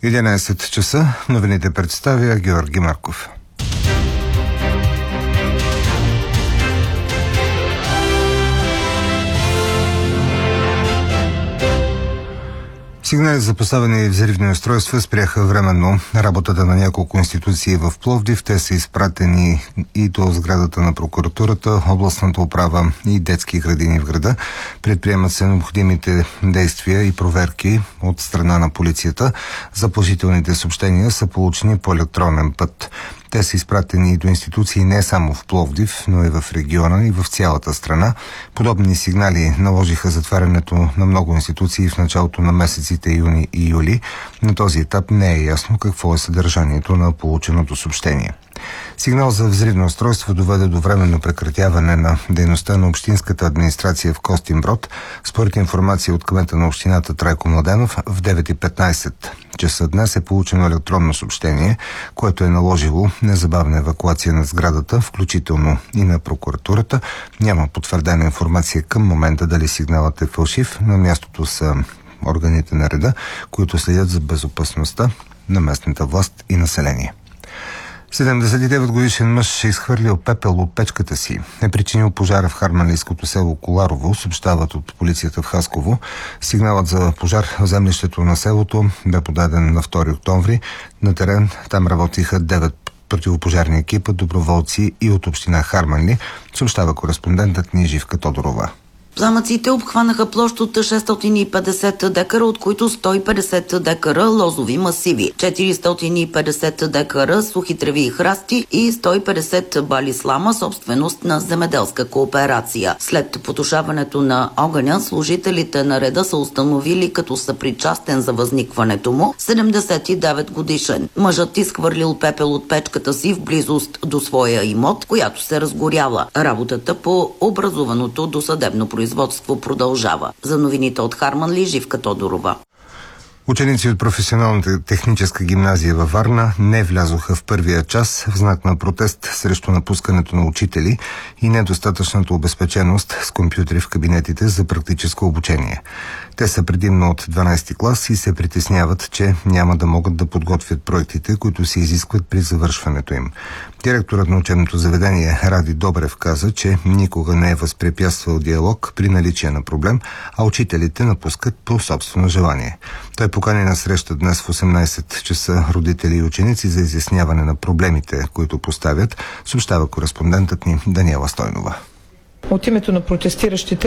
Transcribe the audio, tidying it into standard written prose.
11 часа. Новините представя Георги Марков. Сигнали за поставени взривни устройства спряха временно работата на няколко институции в Пловдив. Те са изпратени и до сградата на прокуратурата, областната управа и детски градини в града. Предприемат се необходимите действия и проверки от страна на полицията. Заплашителните съобщения са получени по електронен път. Те са изпратени и до институции не само в Пловдив, но и в региона и в цялата страна. Подобни сигнали наложиха затварянето на много институции в началото на месеците юни и юли. На този етап не е ясно какво е съдържанието на полученото съобщение. Сигнал за взривно устройство доведе до временно прекратяване на дейността на общинската администрация в Костинброд. Според информация от кмета на общината Трайко Младенов, в 9:15 часа днес е получено електронно съобщение, което е наложило незабавна евакуация на сградата, включително и на прокуратурата. Няма потвърдена информация към момента дали сигналът е фалшив. На мястото са органите на реда, които следят за безопасността на местната власт и население. 79-годишен мъж е изхвърлил пепел от печката си. Е причинил пожара в харманлийското село Коларово, съобщават от полицията в Хасково. Сигналът за пожар в землището на селото бе подаден на 2 октомври. На терен там работиха 9 противопожарни екипа, доброволци и от община Харманли, съобщава кореспондентът ни Живка Тодорова. Пламъците обхванаха площ от 650 декара, от които 150 декара лозови масиви, 450 декара сухи треви и храсти и 150 бали слама, собственост на земеделска кооперация. След потушаването на огъня, служителите на реда са установили като съпричастен за възникването му 79 годишен. Мъжът изхвърлил пепел от печката си в близост до своя имот, която се разгоряла. Работата по образуваното досъдебно производство продължава. За новините от Харманли, Живка Тодорова. Ученици от професионалната техническа гимназия във Варна не влязоха в първия час в знак на протест срещу напускането на учители и недостатъчната обезпеченост с компютри в кабинетите за практическо обучение. Те са предимно от 12 клас и се притесняват, че няма да могат да подготвят проектите, които се изискват при завършването им. Директорът на учебното заведение Ради Добрев каза, че никога не е възпрепятствал диалог при наличие на проблем, а учителите напускат по собствено желание. Той покани на среща днес в 18 часа родители и ученици за изясняване на проблемите, които поставят, съобщава кореспондентът ни Даниела Стойнова. От името на протестиращите